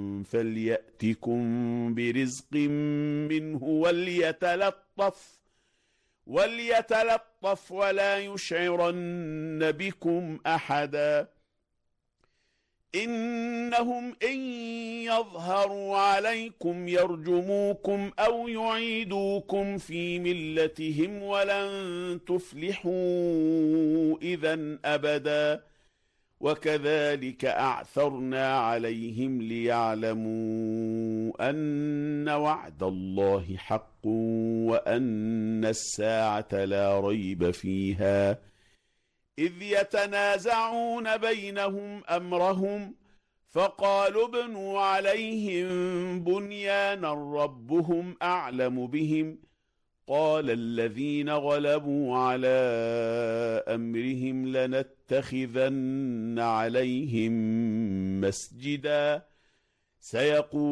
فليأتكم برزق منه وليتلطف ولا يشعرن بكم أحدا إنهم إن يظهروا عليكم يرجموكم أو يعيدوكم في ملتهم ولن تفلحوا إذا أبدا وكذلك أعثرنا عليهم ليعلموا أن وعد الله حق وأن الساعة لا ريب فيها إذ يتنازعون بينهم أمرهم فقالوا ابنوا عليهم بنيانا ربهم أعلم بهم قال الذين غلبوا على أمرهم لنتخذن عليهم مسجدا سيقول